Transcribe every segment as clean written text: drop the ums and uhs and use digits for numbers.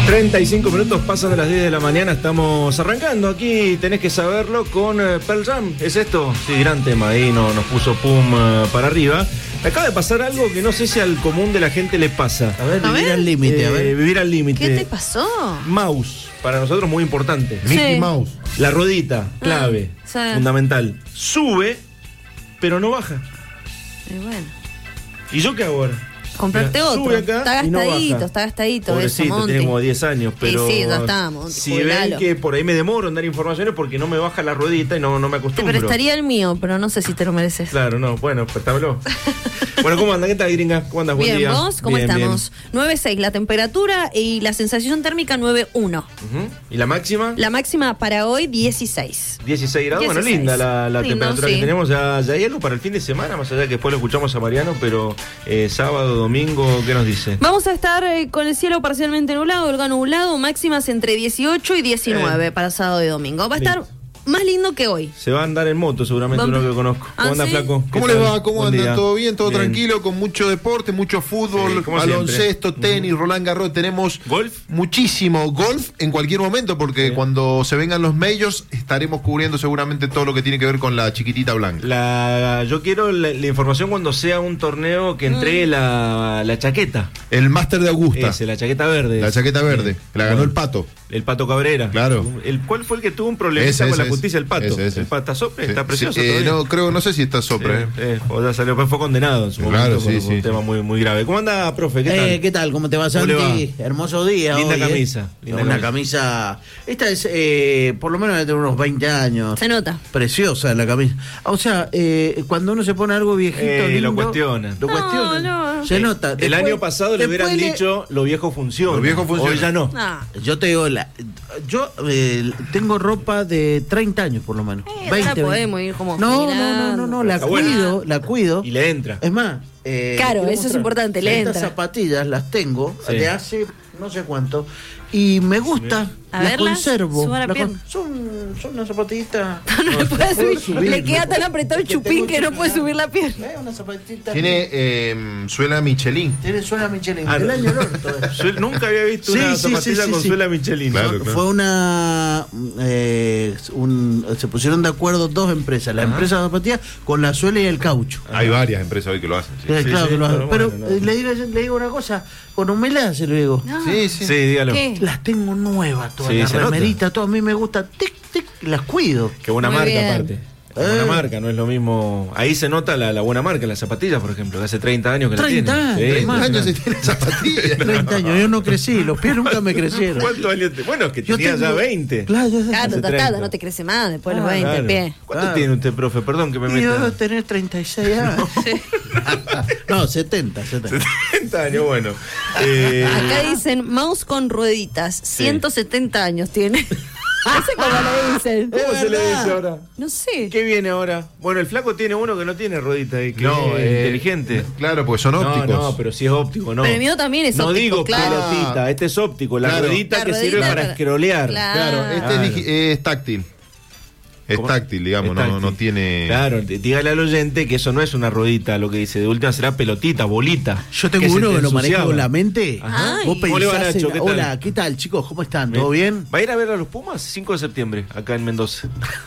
35 minutos pasan de las 10 de la mañana, estamos arrancando aquí, tenés que saberlo, con Pearl Jam. ¿Es esto? Sí, gran tema, ahí nos puso pum para arriba. Acaba de pasar algo que no sé si al común de la gente le pasa. A ver, vivir al límite, a ver. Vivir al límite. ¿Qué te pasó? Mouse, para nosotros muy importante. Sí. Mickey Mouse. La rodita, clave, sí. fundamental. Sube, pero no baja. Y bueno. ¿Y yo qué hago ahora? Comprarte Mira, otro. sube acá Está y no gastadito, baja. está gastadito. Pobrecito, eso, Monty. tiene como 10 años, pero Sí, ya está, Monty, si jubilalo. ven que por ahí me demoro en dar informaciones porque no me baja la ruedita y no me Te acostumbro. prestaría el mío, pero no sé si te lo mereces. Claro, no, bueno, préstamelo. Bueno, ¿cómo anda? ¿Qué tal, gringa? ¿Cómo andas? Buen Bien, día. ¿vos? ¿Cómo Bien, estamos? 9.6 la temperatura y la sensación térmica 9.1. bien. Ujú. ¿Y la máxima? La máxima para hoy 16. 16 grados. Bueno, 16. linda la Lindo, temperatura sí. que tenemos. Ya hay algo para el fin de semana, más allá que después lo escuchamos a Mariano, pero sábado, domingo, ¿qué nos dice? Vamos a estar con el cielo parcialmente nublado, algo nublado, máximas entre 18 y 19 para sábado y domingo. Va a estar más lindo que hoy. Se va a andar en moto, seguramente, Vamos. uno que conozco. ¿Cómo ¿Ah, anda, sí? flaco? ¿Cómo ¿Qué les tal? va? ¿Cómo Buen andan? día. ¿Todo bien? ¿Todo Bien. tranquilo? Con mucho deporte, mucho fútbol, Sí, como baloncesto, siempre. tenis, Roland Garros. Tenemos ¿Golf? muchísimo golf en cualquier momento, porque Sí. cuando se vengan los majors estaremos cubriendo seguramente todo lo que tiene que ver con la chiquitita blanca. Yo quiero la información cuando sea un torneo que entregue la chaqueta. El máster de Augusta, Ese, la chaqueta verde. la chaqueta verde, que la ganó Bueno. el Pato. El Pato Cabrera. Claro. ¿Cuál fue el que tuvo un problema Ese, con la ese, justicia? El Pato. ese. El Pato Sopre, Sí, está precioso. sí, todavía. no sé si está sopre. O ya salió, fue condenado en su Claro, momento sí, por un sí. tema muy, muy grave. ¿Cómo anda, profe? ¿Qué tal? ¿Qué tal? ¿Cómo te va, ¿Cómo le Santi? Hermoso día. Linda hoy, camisa, linda Una camisa. camisa. Esta es, por lo menos de unos 20 años. Se nota. Preciosa la camisa. O sea, cuando uno se pone algo viejito, lindo, lo cuestionan. Lo No, cuestionan. no. Se nota. El Después- año pasado le hubieran después dicho lo viejo funciona. Lo viejo funciona. Hoy ya no. Ah. Yo te digo, yo tengo ropa de 30 años por lo menos. ahora podemos ir como No, mirando. la Está buena. cuido, la cuido. Y le entra. Es más, Claro, quiero eso es mostrar. importante, le Estas entra. zapatillas las tengo Sí. de hace no sé cuánto y me gusta, A las verlas, conservo. suba la Las pierna. son unas zapatillitas. No le puede subir. Le queda tan apretado el Que chupín tengo que no puede chupín. subir la pierna. Una zapatita. Tiene suela Michelin. Tiene suela Michelin. Ah, del no. año del orto. Nunca había visto Sí, una sí, zapatilla sí, con sí. suela Michelin. Claro, ¿no? claro. Fue una. Se pusieron de acuerdo dos empresas. La empresa de zapatillas con la suela y el caucho. Hay varias empresas hoy que lo hacen. Sí, Claro que lo hacen. pero Pero bueno, no. le digo una cosa. Con humildad se lo digo. No. sí. Sí, dígalo. ¿Qué? Las tengo nuevas todas, Sí, las se nota. remeritas, todas. A mí me gusta, tic, tic, las cuido. Qué buena Muy marca, bien. aparte. Qué buena marca, no es lo mismo. Ahí se nota la buena marca, las zapatillas, por ejemplo, que hace 30 años que 30 la años, tienen. 30 años se tiene zapatillas. 30 años, yo no crecí, los pies nunca me crecieron. ¿Cuántos años? Bueno, es que Yo tenía ya tengo- 20. Claro, yo Claro, Hace tatada, 30. no te crece más después de Ah, los 20 Claro. pie. ¿Cuánto Claro. tiene usted, profe? Perdón que me Y yo meta. debo tener 36 años. No, 70. 70 años, bueno. Acá dicen mouse con rueditas, 170 años tiene. No sé cómo le dicen. ¿Cómo se le dice ahora? No sé. ¿Qué viene ahora? Bueno, el flaco tiene uno que no tiene ruedita ahí, que No, es inteligente. Claro, porque son ópticos. No, pero si es óptico, no. Pero el mío también es no óptico, digo claro. pelotita, este es óptico, la Claro. ruedita La que sirve ruedita para para- escrolear. Claro. Este Claro. es táctil. Es ¿Cómo? táctil, digamos, Es no, táctil. no tiene. Claro, dígale al oyente que eso no es una ruedita, lo que dice. De última será pelotita, bolita. Yo tengo se uno te que lo maneja ensuciaba. con la mente. Ajá. Vos ¿Cómo le va, pensás Nacho? en- ¿Qué tal? Hola, ¿qué tal, chicos? ¿Cómo están? ¿Todo bien? ¿Va a ir a ver a los Pumas? 5 de septiembre, acá en Mendoza.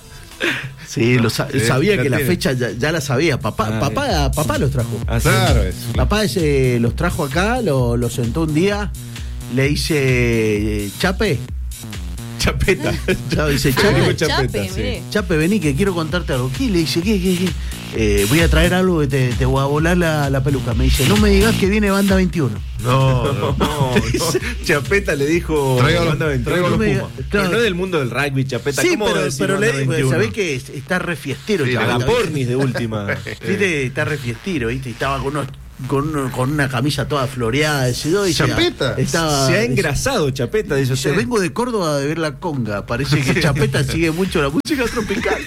Sí, sabía la que la tiene. fecha ya la sabía. Papá los trajo. Ah, sí. Claro, es. Papá los trajo acá, lo sentó un día, le hice Chape. Chapeta. Chao, dice Ah, Chape. chapeta, sí. mire. Chape, vení que quiero contarte algo. ¿Qué? Le dice, ¿qué? Voy a traer algo que te voy a volar la peluca. Me dice, no me digas que viene Banda 21. No, no. No, Chapeta le dijo. Traigo los- Banda 21. traigo los No me Pumas. diga- Claro. Pero no es del mundo del rugby, Chapeta. Sí, ¿Cómo pero, decir pero Banda le digo, 21? ¿sabés que está re fiestero? Sí, Chapeta, A ¿viste? Pornis de última. ¿Viste? Está re fiestero, ¿viste? Y estaba con una camisa toda floreada, decidió, y Chapeta. estaba, Se ha engrasado Chapeta, dice dice, usted. vengo de Córdoba de ver la conga. Parece que Chapeta sigue mucho la música tropical.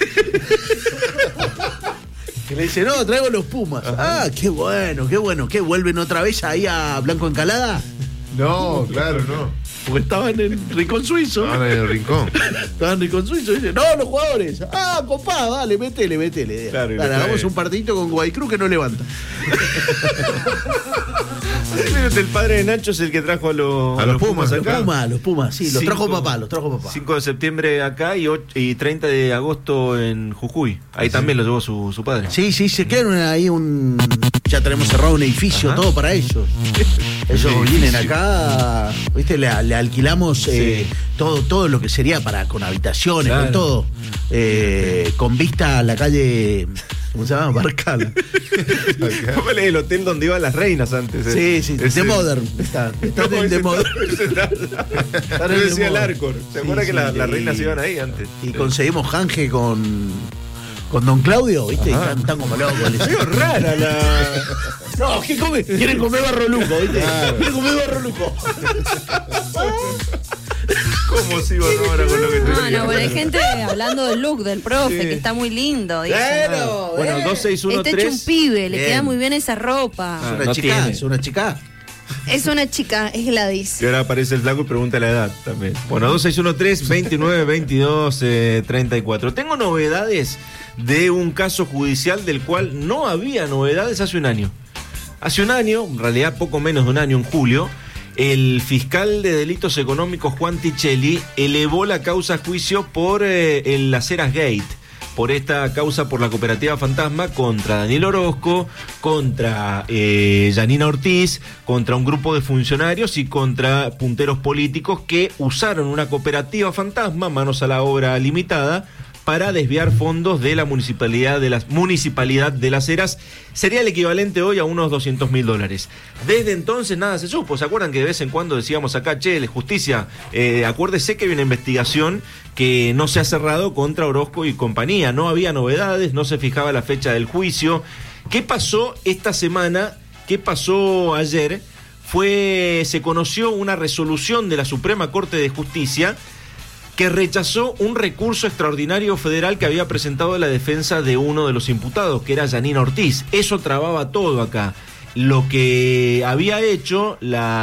Que le dice, no, traigo los Pumas. Ah, qué bueno. ¿Qué vuelven otra vez ahí a Blanco Encalada? No, claro, no. Porque estaban en Rincón Suizo. Ahora en el rincón. Estaban en Rincón Suizo. Y dice, no, los jugadores. Ah, compa, dale, métele. Claro, y Dale, le hagamos trae. un partidito con Guaycruz que no levanta. El padre de Nacho es el que trajo a los Pumas acá. Los Pumas, sí, los trajo papá. 5 de septiembre acá y 30 de agosto en Jujuy. Ahí también lo llevó su padre. Sí, se quedaron ahí ya tenemos cerrado un edificio, todo para ellos. Ellos vienen acá, ¿viste? Le alquilamos todo lo que sería con habitaciones, con todo. Con vista a la calle, ¿cómo se llama? Barcala. ¿Cómo le el hotel donde iban las reinas antes? Sí, The Modern. Está en The Modern. Yo decía el Arcor. ¿Se acuerda que las reinas iban ahí antes? Y conseguimos Janje con Don Claudio, ¿viste? Y están como locos. Es rara la... No, ¿qué come? Quieren comer barro luco, ¿viste? Quieren comer barro luco. ¿Cómo sigo ahora con lo que te digo? Bueno, hay gente hablando del look del profe, que está muy lindo. Bueno, 2613. Está hecho un pibe, le queda muy bien esa ropa. Es una chica. Es una chica, es Gladys. Y ahora aparece el flaco y pregunta la edad también. Bueno, 2613-2922-34. Tengo novedades de un caso judicial del cual no había novedades hace un año. Hace un año, en realidad poco menos de un año, en julio, el fiscal de delitos económicos Juan Tichelli elevó la causa a juicio por el Las Heras Gate. Por esta causa por la cooperativa Fantasma contra Daniel Orozco, contra Yanina Ortiz, contra un grupo de funcionarios y contra punteros políticos que usaron una cooperativa Fantasma, manos a la obra limitada, para desviar fondos de la municipalidad de Las Heras. Sería el equivalente hoy a unos $200.000. Desde entonces nada se supo. ¿Se acuerdan que de vez en cuando decíamos acá, che, justicia, acuérdese que hay una investigación que no se ha cerrado contra Orozco y compañía? No había novedades, no se fijaba la fecha del juicio. ¿Qué pasó esta semana? ¿Qué pasó ayer? Se conoció una resolución de la Suprema Corte de Justicia que rechazó un recurso extraordinario federal que había presentado la defensa de uno de los imputados, que era Yanina Ortiz. Eso trababa todo acá. Lo que había hecho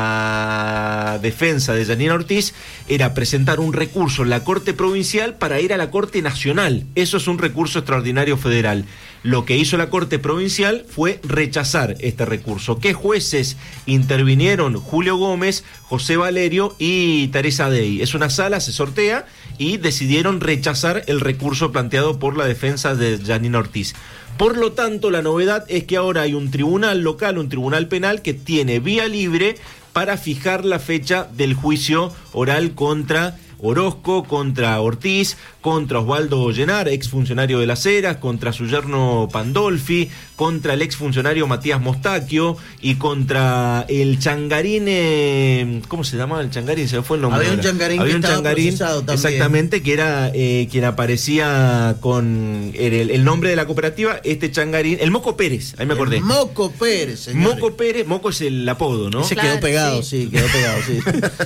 la defensa de Yanina Ortiz era presentar un recurso en la Corte Provincial para ir a la Corte Nacional. Eso es un recurso extraordinario federal. Lo que hizo la Corte Provincial fue rechazar este recurso. ¿Qué jueces intervinieron? Julio Gómez, José Valerio y Teresa Dey. Es una sala, se sortea y decidieron rechazar el recurso planteado por la defensa de Yanina Ortiz. Por lo tanto, la novedad es que ahora hay un tribunal local, un tribunal penal que tiene vía libre para fijar la fecha del juicio oral contra Orozco, contra Ortiz, contra Osvaldo Llenar, exfuncionario de Las Heras, contra su yerno Pandolfi, contra el exfuncionario Matías Mostaquio y contra el changarín, ¿cómo se llamaba el changarín? Se me fue el nombre. Había un changarín exactamente, que era quien aparecía con el nombre de la cooperativa, este changarín, el Moco Pérez, ahí me acordé. Moco Pérez, señores. Moco Pérez, Moco es el apodo, ¿no? Ese quedó pegado, sí. Quedó pegado, sí.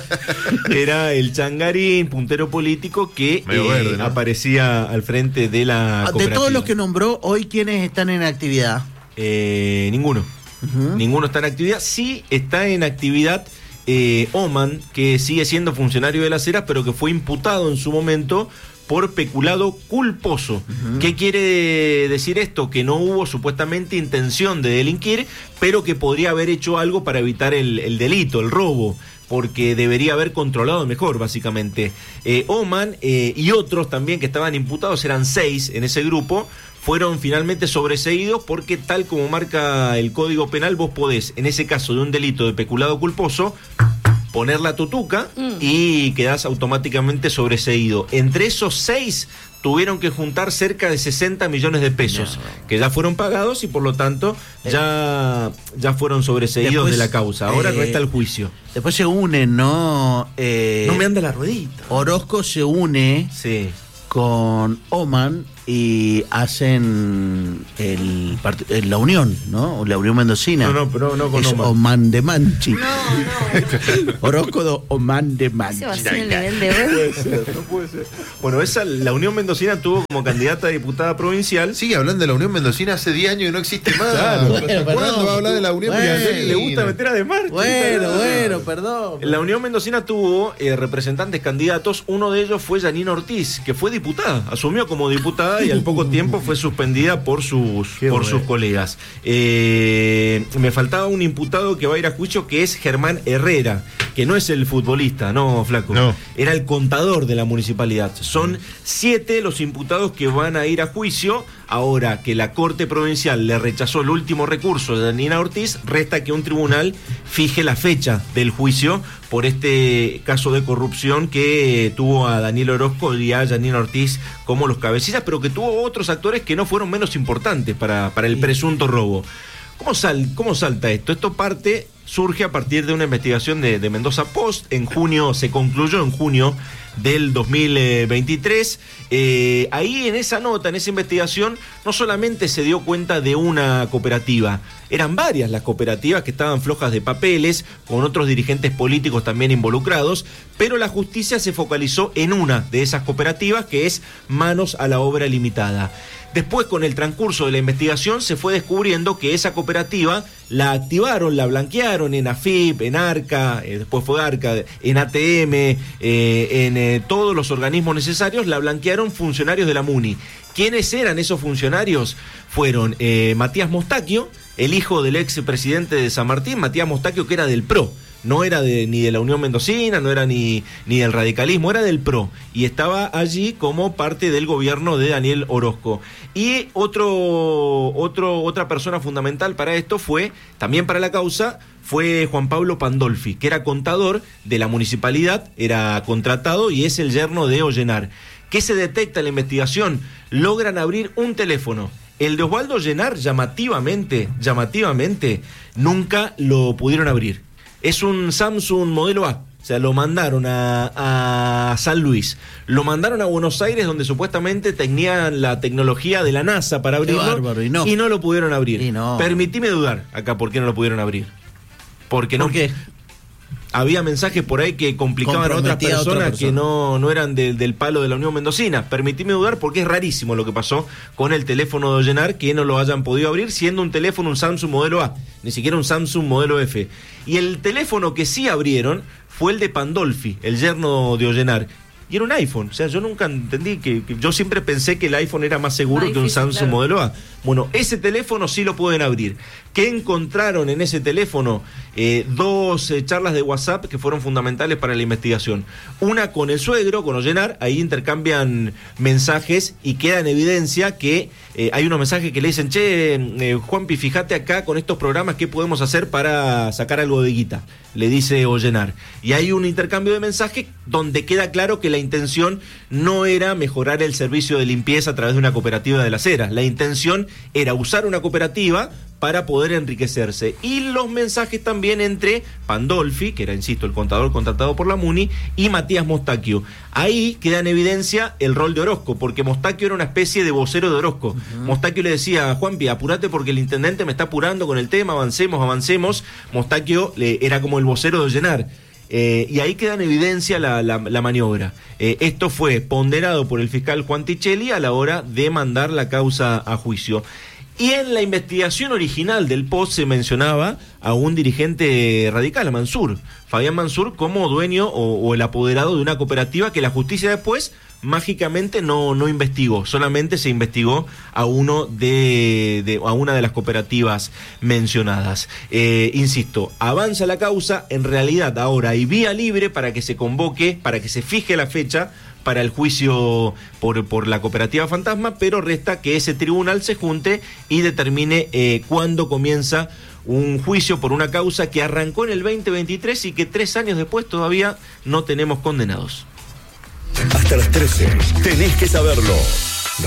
Era el changarín, puntero político que verde, ¿no? Aparecía al frente de la cooperativa. De todos los que nombró, hoy, ¿quiénes están en actividad? Ninguno. Ninguno está en actividad. Sí está en actividad Oman, que sigue siendo funcionario de Las Heras, pero que fue imputado en su momento por peculado culposo. ¿Qué quiere decir esto? Que no hubo supuestamente intención de delinquir, pero que podría haber hecho algo para evitar el delito, el robo, porque debería haber controlado mejor, básicamente. Oman y otros también que estaban imputados, eran 6 en ese grupo, fueron finalmente sobreseídos porque, tal como marca el Código Penal, vos podés, en ese caso de un delito de peculado culposo, poner la tutuca y quedás automáticamente sobreseído. Entre esos 6 tuvieron que juntar cerca de 60 millones de pesos, que ya fueron pagados y por lo tanto ya fueron sobreseídos después, de la causa. Ahora resta el juicio. Después se unen, ¿no? No me anda la ruedita. Orozco se une con Oman y hacen la Unión, ¿no? La Unión Mendocina. No con Oman. Oman de Manchi. Orozco de Oman de Manchi. No puede ser. Bueno, la Unión Mendocina tuvo como candidata a diputada provincial. Sigue hablando de la Unión Mendocina hace 10 años y no existe más. Claro. ¿Cuándo va a hablar de la Unión Mendocina? Le gusta meter a de marcha. Bueno, perdón. La Unión Mendocina tuvo representantes candidatos. Uno de ellos fue Yanina Ortiz, que fue diputada. Asumió como diputada pasada y al poco tiempo fue suspendida por sus colegas. Me faltaba un imputado que va a ir a juicio, que es Germán Herrera, que no es el futbolista, no, flaco. No. Era el contador de la municipalidad. Son 7 los imputados que van a ir a juicio. Ahora que la Corte Provincial le rechazó el último recurso de Janina Ortiz, resta que un tribunal fije la fecha del juicio por este caso de corrupción que tuvo a Daniel Orozco y a Janina Ortiz como los cabecillas, pero que tuvo otros actores que no fueron menos importantes para el presunto robo. ¿Cómo salta esto? Esto surge a partir de una investigación de Mendoza Post. Se concluyó en junio del 2023. Ahí en esa nota, en esa investigación, no solamente se dio cuenta de una cooperativa, eran varias las cooperativas que estaban flojas de papeles, con otros dirigentes políticos también involucrados, pero la justicia se focalizó en una de esas cooperativas, que es Manos a la Obra Limitada. Después, con el transcurso de la investigación, se fue descubriendo que esa cooperativa la activaron, la blanquearon en AFIP, en ARCA, después fue ARCA, en ATM, en todos los organismos necesarios, la blanquearon funcionarios de la MUNI. ¿Quiénes eran esos funcionarios? Fueron Matías Mostaquio, el hijo del ex presidente de San Martín, Matías Mostaquio, que era del PRO. No era ni de la Unión Mendocina, no era ni del radicalismo, era del PRO. Y estaba allí como parte del gobierno de Daniel Orozco. Y otra persona fundamental para esto también para la causa, fue Juan Pablo Pandolfi, que era contador de la municipalidad, era contratado y es el yerno de Ollenar. ¿Qué se detecta en la investigación? Logran abrir un teléfono. El de Osvaldo Ollenar, llamativamente, nunca lo pudieron abrir. Es un Samsung modelo A, o sea, lo mandaron a San Luis, lo mandaron a Buenos Aires, donde supuestamente tenían la tecnología de la NASA para abrirlo. Qué bárbaro, y no lo pudieron abrir. Y no. Permitime dudar acá por qué no lo pudieron abrir. Porque no. ¿Por qué? Había mensajes por ahí que complicaban a otras personas que no eran del palo de la Unión Mendocina. Permitime dudar porque es rarísimo lo que pasó con el teléfono de Ollenar, que no lo hayan podido abrir, siendo un teléfono, un Samsung modelo A, ni siquiera un Samsung modelo F. Y el teléfono que sí abrieron fue el de Pandolfi, el yerno de Ollenar. Y era un iPhone, o sea, yo nunca entendí yo siempre pensé que el iPhone era más seguro que un Samsung modelo A. Bueno, ese teléfono sí lo pueden abrir. ¿Qué encontraron en ese teléfono? 2 charlas de WhatsApp que fueron fundamentales para la investigación. Una con el suegro, con Ollenar, ahí intercambian mensajes y queda en evidencia que hay unos mensajes que le dicen, Juanpi, fíjate acá con estos programas qué podemos hacer para sacar algo de guita, le dice Ollenar. Y hay un intercambio de mensajes donde queda claro que la intención no era mejorar el servicio de limpieza a través de una cooperativa de Las Heras. La intención era usar una cooperativa para poder enriquecerse. Y los mensajes también entre Pandolfi, que era, insisto, el contador contratado por la MUNI, y Matías Mostaquio. Ahí queda en evidencia el rol de Orozco, porque Mostaquio era una especie de vocero de Orozco. Uh-huh. Mostaquio le decía, Juanpi, apurate porque el intendente me está apurando con el tema, avancemos. Mostaquio era como el vocero de Ollenar. Y ahí queda en evidencia la maniobra. Esto fue ponderado por el fiscal Juan Tichelli a la hora de mandar la causa a juicio. Y en la investigación original del Post se mencionaba a un dirigente radical, a Mansur, Fabián Mansur, como dueño o el apoderado de una cooperativa que la justicia después mágicamente no investigó, solamente se investigó a una de las cooperativas mencionadas. Insisto, avanza la causa, en realidad ahora hay vía libre para que se convoque, para que se fije la fecha para el juicio por la cooperativa fantasma, pero resta que ese tribunal se junte y determine cuándo comienza un juicio por una causa que arrancó en el 2023 y que 3 años después todavía no tenemos condenados. Hasta las 13, tenés que saberlo.